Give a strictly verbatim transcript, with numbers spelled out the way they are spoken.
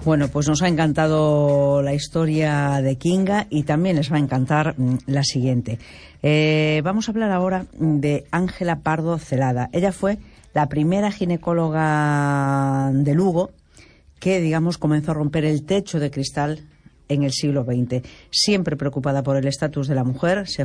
Bueno, pues nos ha encantado la historia de Kinga y también les va a encantar la siguiente. Eh, vamos a hablar ahora de Ángela Pardo Celada. Ella fue la primera ginecóloga de Lugo que, digamos, comenzó a romper el techo de cristal en el siglo veinte. Siempre preocupada por el estatus de la mujer, se